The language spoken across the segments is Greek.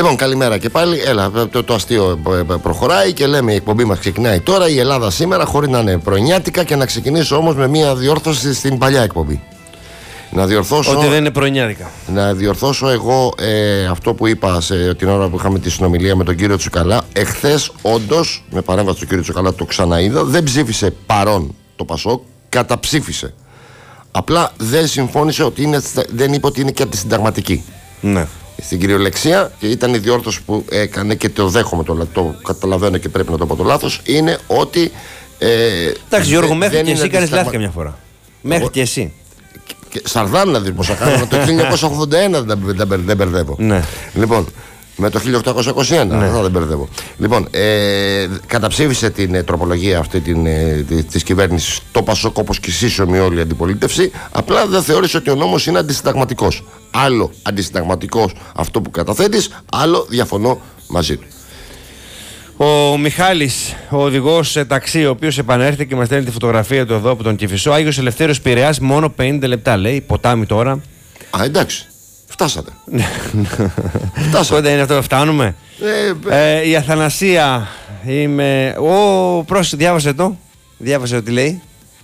Λοιπόν, καλημέρα και πάλι. Έλα, το αστείο προχωράει και λέμε η εκπομπή μας ξεκινάει τώρα. Η Ελλάδα σήμερα, χωρίς να είναι πρωινιάτικα, και να ξεκινήσω όμως με μια διόρθωση στην παλιά εκπομπή. Να διορθώσω. Ότι δεν είναι πρωινιάτικα. Να διορθώσω εγώ αυτό που είπα την ώρα που είχαμε τη συνομιλία με τον κύριο Τσουκαλά. Εχθές, όντως, με παρέμβαση του κύριου Τσουκαλά, το ξαναείδα. Δεν ψήφισε παρόν το ΠΑΣΟΚ, καταψήφισε. Απλά δεν συμφώνησε δεν είπε ότι είναι και αντισυνταγματική. Ναι. Στην κυριολεξία, και ήταν η διόρθωση που έκανε και το δέχομαι, το καταλαβαίνω και πρέπει να το πω το λάθος, είναι ότι. Εντάξει, Γιώργο, μέχρι και εσύ κάνεις λάθη καμιά φορά. Μέχρι και εσύ. Σαρδάμ δει πώς θα κάνω. Το 1981 δεν μπερδεύω. Ναι. Λοιπόν, με το 1821 δεν μπερδεύω. Λοιπόν, καταψήφισε την τροπολογία αυτή της κυβέρνησης το ΠΑΣΟΚ, όπως και σύσσωμη όλη η αντιπολίτευση. Απλά δεν θεώρησε ότι ο νόμος είναι αντισυνταγματικός. Άλλο αντισυνταγματικός αυτό που καταθέτεις, άλλο διαφωνώ μαζί του. Ο Μιχάλης, ο οδηγός ταξί, ο οποίος επανέρχεται και μας στέλνει τη φωτογραφία του εδώ από τον Κηφισό. Άγιος Ελευθέριος Πειραιάς, μόνο 50 λεπτά λέει. Ποτάμι τώρα. Α, εντάξει. Φτάσατε. Πότε είναι αυτό, φτάνουμε. Η Αθανασία είμαι. Πρόσεχε, διάβασε το. Διάβασε ό,τι λέει.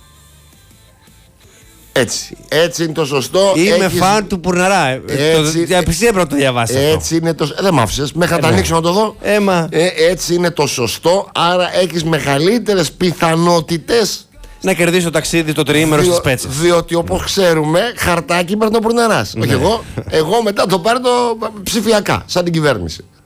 Έτσι είναι το σωστό. Είμαι φαν του Πουρναρά. Διαπιστία πρέπει να το διαβάσει. Έτσι είναι το. Δεν μ' άφησες. Μέχρι να τα ανοίξω να το δω. Έτσι είναι το σωστό. Άρα έχεις μεγαλύτερες πιθανότητες να κερδίσει το ταξίδι το τριήμερο στις Πέτσες. Διότι όπως ξέρουμε, χαρτάκι παίρνει ο Πουρναράς. Όχι εγώ. Εγώ μετά το παίρνω ψηφιακά, σαν την κυβέρνηση.